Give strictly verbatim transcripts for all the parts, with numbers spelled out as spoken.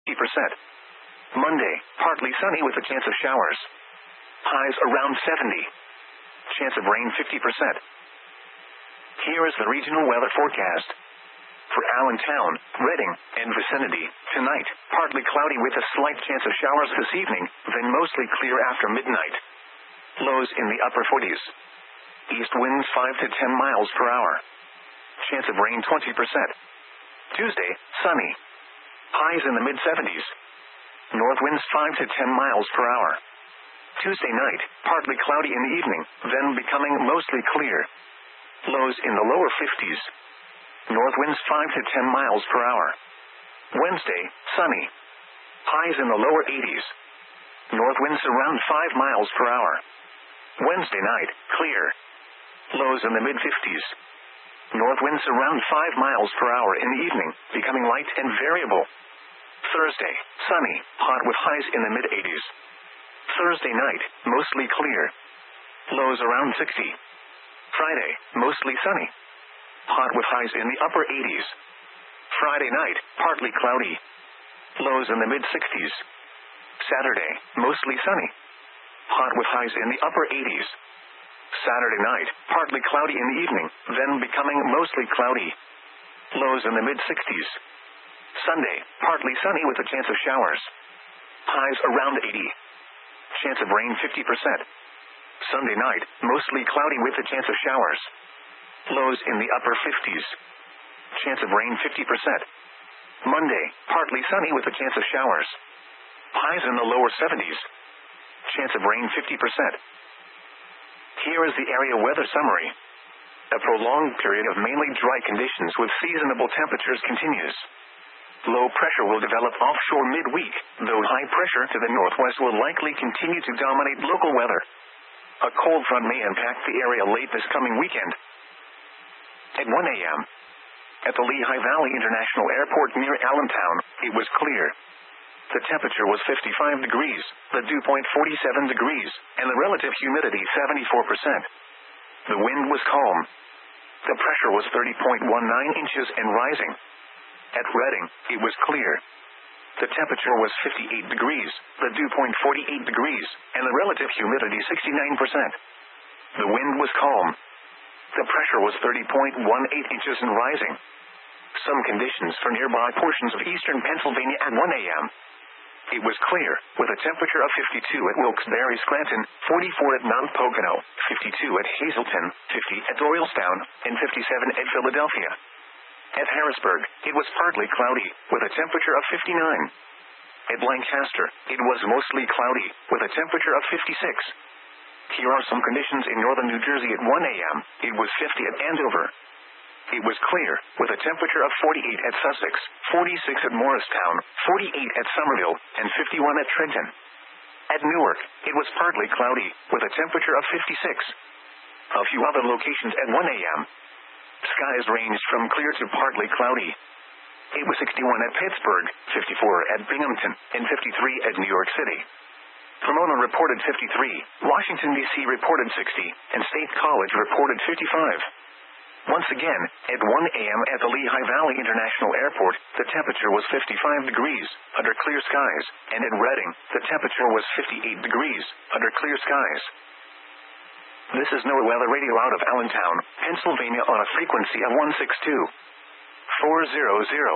fifty percent. Monday, partly sunny with a chance of showers. Highs around seventy. Chance of rain fifty percent. Here is the regional weather forecast. For Allentown, Reading, and vicinity, tonight, partly cloudy with a slight chance of showers this evening, then mostly clear after midnight. Lows in the upper forties. East winds five to ten miles per hour. Chance of rain twenty percent. Tuesday, sunny. Highs in the mid seventies. North winds five to ten miles per hour. Tuesday night, partly cloudy in the evening, then becoming mostly clear. Lows in the lower fifties. North winds five to ten miles per hour. Wednesday, sunny. Highs in the lower eighties. North winds around five miles per hour. Wednesday night, clear. Lows in the mid fifties. North winds around five miles per hour in the evening, becoming light and variable. Thursday, sunny, hot with highs in the mid eighties. Thursday night, mostly clear. Lows around sixty. Friday, mostly sunny. Hot with highs in the upper eighties. Friday night, partly cloudy. Lows in the mid sixties. Saturday, mostly sunny. Hot with highs in the upper eighties. Saturday night, partly cloudy in the evening, then becoming mostly cloudy. Lows in the mid sixties. Sunday, partly sunny with a chance of showers. Highs around eighty. Chance of rain fifty percent. Sunday night, mostly cloudy with a chance of showers. Lows in the upper fifties. Chance of rain fifty percent. Monday, partly sunny with a chance of showers. Highs in the lower seventies. Chance of rain fifty percent. Here is the area weather summary. A prolonged period of mainly dry conditions with seasonable temperatures continues. Low pressure will develop offshore midweek, though high pressure to the northwest will likely continue to dominate local weather. A cold front may impact the area late this coming weekend. At one a m, at the Lehigh Valley International Airport near Allentown, it was clear. The temperature was fifty-five degrees, the dew point forty-seven degrees, and the relative humidity seventy-four percent. The wind was calm. The pressure was thirty point one nine inches and rising. At Reading, it was clear. The temperature was fifty-eight degrees, the dew point forty-eight degrees, and the relative humidity sixty-nine percent. The wind was calm. The pressure was thirty point one eight inches and rising. Some conditions for nearby portions of eastern Pennsylvania at one a m It was clear, with a temperature of fifty-two at Wilkes-Barre, Scranton, forty-four at Mount Pocono, fifty-two at Hazleton, fifty at Doylestown, and fifty-seven at Philadelphia. At Harrisburg, it was partly cloudy, with a temperature of fifty-nine. At Lancaster, it was mostly cloudy, with a temperature of fifty-six. Here are some conditions in northern New Jersey at one a m It was fifty at Andover. It was clear, with a temperature of forty-eight at Sussex, forty-six at Morristown, forty-eight at Somerville, and fifty-one at Trenton. At Newark, it was partly cloudy, with a temperature of fifty-six. A few other locations at one a m Skies ranged from clear to partly cloudy. It was sixty-one at Pittsburgh, fifty-four at Binghamton, and fifty-three at New York City. Pomona reported fifty-three, Washington, D C reported sixty, and State College reported fifty-five. Once again, at one a m at the Lehigh Valley International Airport, the temperature was fifty-five degrees, under clear skies, and at Reading, the temperature was fifty-eight degrees, under clear skies. This is NOAA Weather Radio out of Allentown, Pennsylvania on a frequency of one six two four hundred.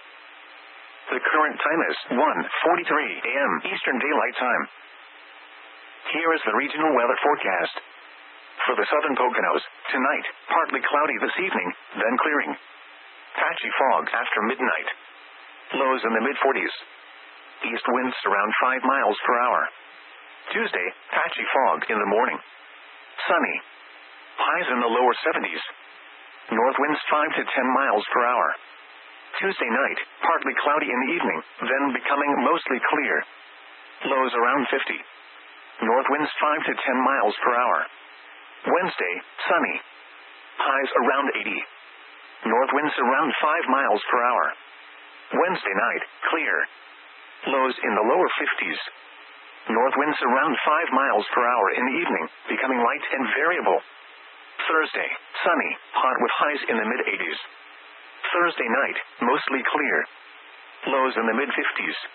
The current time is one forty-three a m Eastern Daylight Time. Here is the regional weather forecast. For the southern Poconos, tonight, partly cloudy this evening, then clearing. Patchy fog after midnight. Lows in the mid forties. East winds around five miles per hour. Tuesday, patchy fog in the morning. Sunny. Highs in the lower seventies. North winds five to ten miles per hour. Tuesday night, partly cloudy in the evening, then becoming mostly clear. Lows around fifty. North winds five to ten miles per hour. Wednesday, sunny. Highs around eighty. North winds around five miles per hour. Wednesday night, clear. Lows in the lower fifties. North winds around five miles per hour in the evening, becoming light and variable. Thursday, sunny, hot with highs in the mid eighties. Thursday night, mostly clear. Lows in the mid fifties.